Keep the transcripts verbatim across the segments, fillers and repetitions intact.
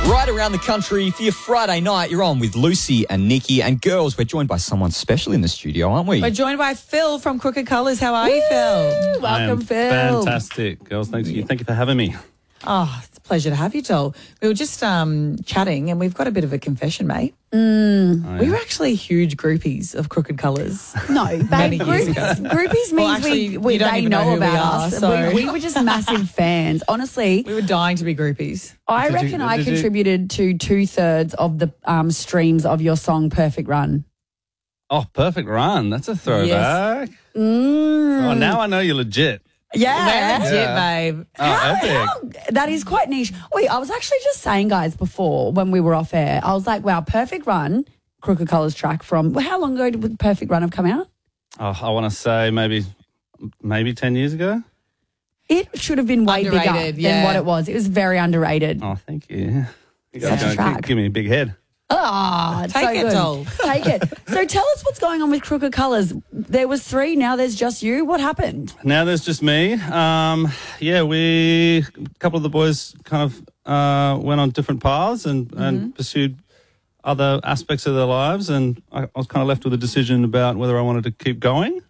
Right around the country for your Friday night. You're on with Lucy and Nikki. And girls, we're joined by someone special in the studio, aren't we? We're joined by Phil from Crooked Colours. How are you, Phil? I Welcome, am Phil. Fantastic. Girls, thank you. Thank you for having me. Oh, it's a pleasure to have you, Joel. We were just um, chatting and we've got a bit of a confession, mate. Oh, We yeah. were actually huge groupies of Crooked Colours. No, Many babe, years group, ago. groupies means Well, actually, we, we you don't they even know, know who we about are, us. so- We, we were just massive fans. Honestly, We were dying to be groupies. I Did you- reckon I did you- contributed to two thirds of the um, streams of your song "Perfect Run." Oh, perfect run. That's a throwback. Mm. Oh, now I know you're legit. Yeah. We're legit, babe. Oh, epic. How- that is quite niche. Wait, I was actually just saying, guys, before when we were off air, I was like, wow, Perfect Run, Crooked Colours track from, well, how long ago did Perfect Run have come out? Oh, I want to say maybe, maybe ten years ago. It should have been way Underrated, bigger yeah. than what it was. It was very underrated. Oh, thank you. You Such guys a gonna track. give, give me a big head. Ah, it's Take so it, good. doll. Take it. So tell us what's going on with Crooked Colours. There was three, now there's just you. What happened? Now there's just me. Um, yeah, we, a couple of the boys kind of uh, went on different paths and, and pursued other aspects of their lives. And I, I was kind of left with a decision about whether I wanted to keep going.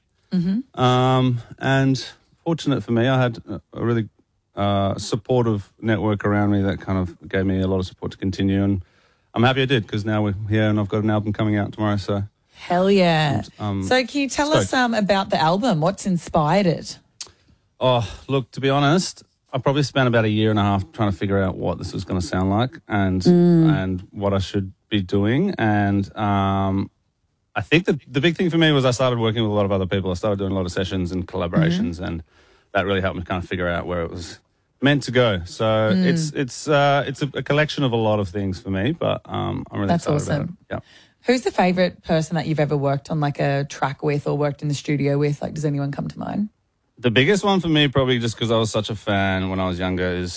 Um, and fortunate for me, I had a, a really uh, supportive network around me that kind of gave me a lot of support to continue. And I'm happy I did because now we're here and I've got an album coming out tomorrow. So Hell yeah. Um, so can you tell us stoked. um, about the album? What's inspired it? Oh, look, to be honest, I probably spent about a year and a half trying to figure out what this was going to sound like and and what I should be doing. And um, I think that the big thing for me was I started working with a lot of other people. I started doing a lot of sessions and collaborations, and that really helped me kind of figure out where it was meant to go. So it's it's uh, it's a, a collection of a lot of things for me, but um, I'm really That's excited awesome. about it. Yeah. Who's the favourite person that you've ever worked on like a track with or worked in the studio with? Like, does anyone come to mind? The biggest one for me, probably just because I was such a fan when I was younger, is